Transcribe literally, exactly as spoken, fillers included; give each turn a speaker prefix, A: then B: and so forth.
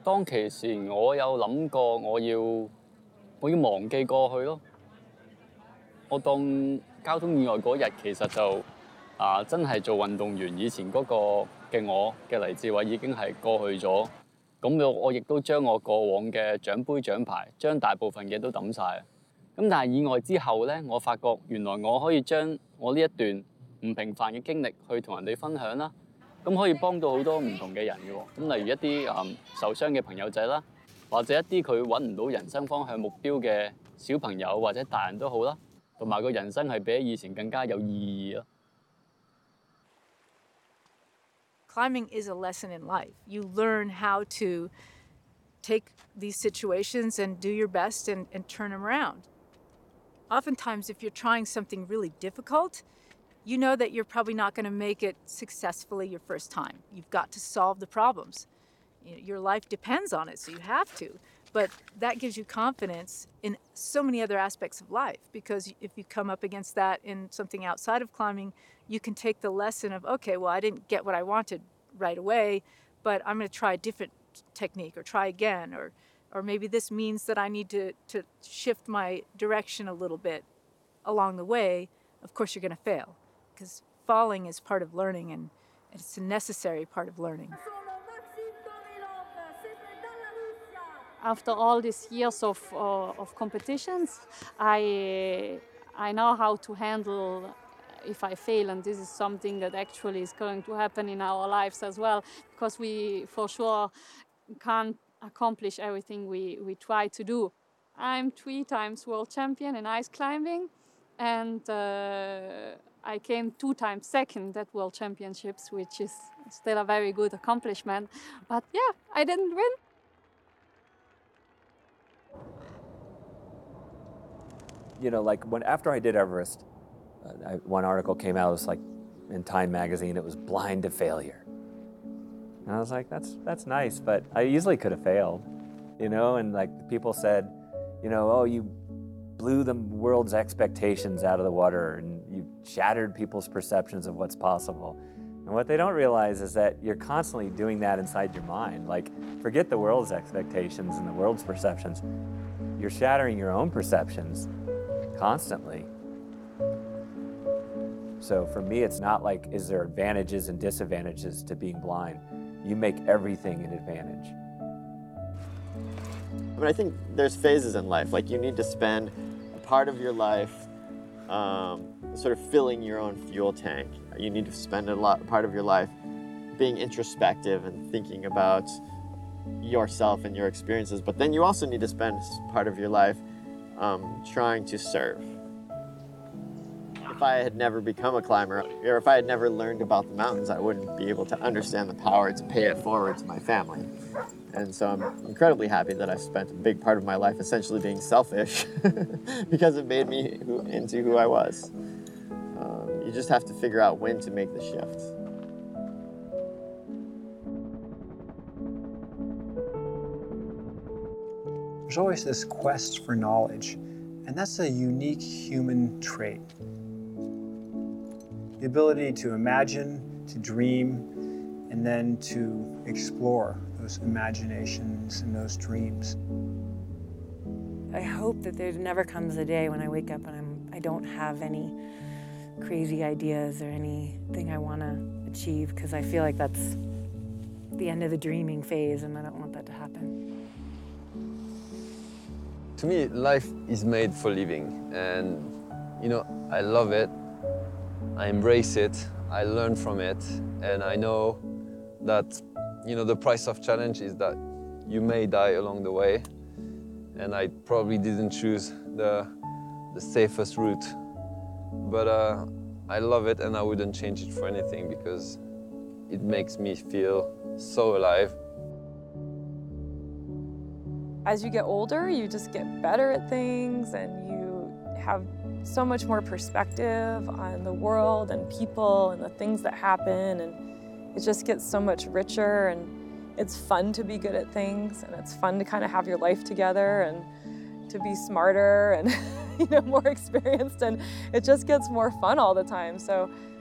A: 當其時我有諗過我要我要忘記過去咯。我當交通意外嗰日其實就啊真係做運動員以前嗰個嘅我嘅黎志偉已經係過去咗。咁我我亦都將我過往嘅獎杯獎牌，將大部分嘢都抌晒。咁但係意外之後咧，我發覺原來我可以將我呢一段唔平凡嘅經歷去同人哋分享啦。咁可以幫到好多唔同嘅人嘅喎。咁例如一啲誒、嗯、受傷嘅朋友仔啦，或者一啲佢揾唔到人生方向目標嘅小朋友或者大人都好啦，同埋個人生係比以前更加有意義咯。
B: Climbing is a lesson in life. You learn how to take these situations and do your best and, and turn them around. Oftentimes, if you're trying something really difficult, you know that you're probably not going to make it successfully your first time. You've got to solve the problems. You know, your life depends on it, so you have to. But that gives you confidence in so many other aspects of life, because if you come up against that in something outside of climbing, you can take the lesson of, okay, well, I didn't get what I wanted right away, but I'm going to try a different technique or try again, or or maybe this means that I need to, to shift my direction a little bit along the way. Of course, you're going to fail, because falling is part of learning, and it's a necessary part of learning.
C: After all these years of, uh, of competitions, I, I know how to handle if I fail, and this is something that actually is going to happen in our lives as well, because we for sure can't accomplish everything we, we try to do. I'm three times world champion in ice climbing, and uh, I came two times second at World Championships, which is still a very good accomplishment. But yeah, I didn't win.
D: You know, like when after I did Everest, uh, I, one article came out, it was like in Time magazine, it was blind to failure. And I was like, that's that's nice, but I easily could have failed, you know. And like people said, you know, oh, you blew the world's expectations out of the water, and you shattered people's perceptions of what's possible. And what they don't realize is that you're constantly doing that inside your mind. Like, forget the world's expectations and the world's perceptions. You're shattering your own perceptions constantly. So for me, it's not like, is there advantages and disadvantages to being blind? You make everything an advantage.
E: I mean, I think there's phases in life. Like, you need to spend a part of your life um, sort of filling your own fuel tank. You need to spend a lot, part of your life being introspective and thinking about yourself and your experiences. But then you also need to spend part of your life um, trying to serve. If I had never become a climber, or if I had never learned about the mountains, I wouldn't be able to understand the power to pay it forward to my family. And so I'm incredibly happy that I spent a big part of my life essentially being selfish because it made me who, into who I was. Um, you just have to figure out when to make the shift.
F: There's always this quest for knowledge, and that's a unique human trait. The ability to imagine, to dream, and then to explore those imaginations and those dreams.
G: I hope that there never comes a day when I wake up and I'm, I don't have any crazy ideas or anything I want to achieve, because I feel like that's the end of the dreaming phase, and I don't want that to happen.
H: To me, life is made for living, and you know, I love it. I embrace it, I learn from it, and I know that, you know, the price of challenge is that you may die along the way, and I probably didn't choose the, the safest route, but uh, I love it, and I wouldn't change it for anything, because it makes me feel so alive.
I: As you get older, you just get better at things, and you have so much more perspective on the world and people and the things that happen, and it just gets so much richer, and it's fun to be good at things, and it's fun to kind of have your life together and to be smarter and you know, more experienced, and it just gets more fun all the time. So